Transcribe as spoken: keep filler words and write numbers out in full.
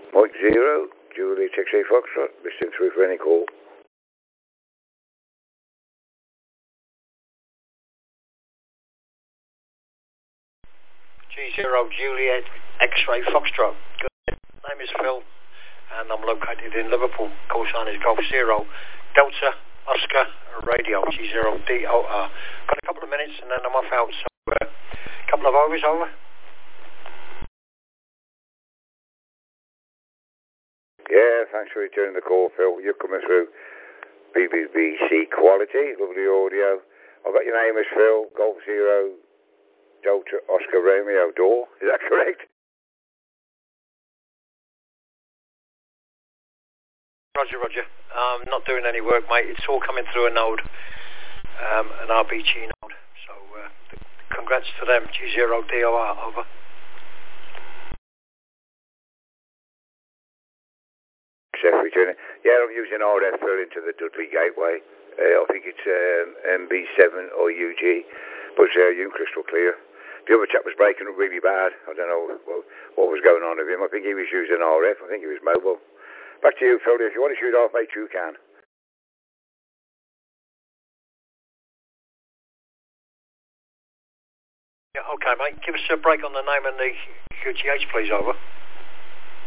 Mike Zero, Juliet X-Ray Foxtrot, listening through for any call. G zero Juliet X-Ray Foxtrot. Good. Name is Phil, and I'm located in Liverpool. Call sign is Golf Zero Delta Oscar Radio G zero D O R. Got a couple of minutes, and then I'm off out. So, a uh, couple of overs over. Yeah, thanks for returning the call, Phil. You're coming through B B C quality, lovely audio. I've got your name as Phil, Golf Zero Delta Oscar Romeo Door. Is that correct? Roger, Roger. Um, not doing any work, mate. It's all coming through a node, um, an R B G node. So, uh, congrats to them. G zero D O R, over. Returning. Yeah, I'm using R F Phil into the Dudley Gateway. Uh, I think it's um, M B seven or U G, but uh, you crystal clear. The other chap was breaking up really bad. I don't know what, what was going on with him. I think he was using R F. I think he was mobile. Back to you, Phil. If you want to shoot off, mate, you can. Yeah, okay, mate. Give us a break on the name and the Q T H, please, over.